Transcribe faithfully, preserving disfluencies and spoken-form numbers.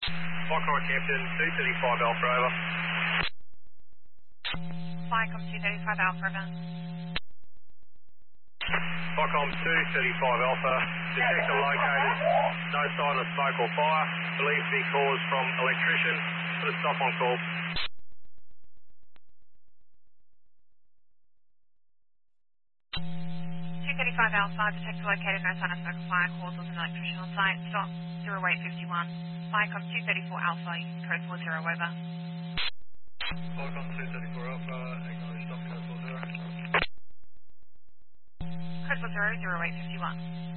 Foxtrot Captain, two thirty-five Alpha over. Flycom two thirty-five Alpha over. Foxcom two thirty-five Alpha, detector located, no sign of smoke or fire, believed to be caused from electrician, put a stop on call. two thirty-five Alpha, detector located, no sign of smoke or fire, cause was an electrician on site, stop zero eight fifty-one. Flycom two thirty-four Alpha, code four zero over. Foxcom two thirty-four Alpha, acknowledge stop code four zero. Code four zero zero eight fifty-one.